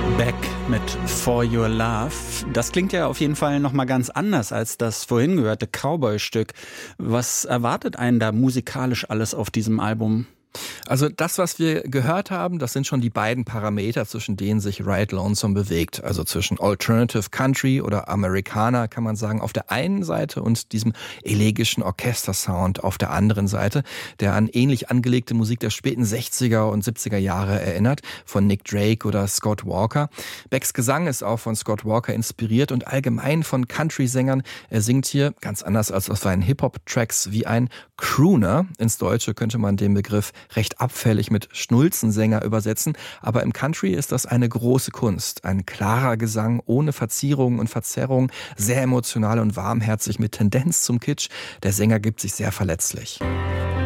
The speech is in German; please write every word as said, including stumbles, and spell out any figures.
Beck mit For Your Love. Das klingt ja auf jeden Fall nochmal ganz anders als das vorhin gehörte Cowboy-Stück. Was erwartet einen da musikalisch alles auf diesem Album? Also das, was wir gehört haben, das sind schon die beiden Parameter, zwischen denen sich Ride Lonesome bewegt. Also zwischen Alternative Country oder Americana, kann man sagen, auf der einen Seite und diesem elegischen Orchestersound auf der anderen Seite, der an ähnlich angelegte Musik der späten sechziger und siebziger Jahre erinnert, von Nick Drake oder Scott Walker. Becks Gesang ist auch von Scott Walker inspiriert und allgemein von Country-Sängern. Er singt hier, ganz anders als auf seinen Hip-Hop-Tracks, wie ein Crooner. Ins Deutsche könnte man den Begriff recht abfällig mit Schnulzensänger übersetzen, aber im Country ist das eine große Kunst. Ein klarer Gesang ohne Verzierungen und Verzerrungen, sehr emotional und warmherzig mit Tendenz zum Kitsch. Der Sänger gibt sich sehr verletzlich.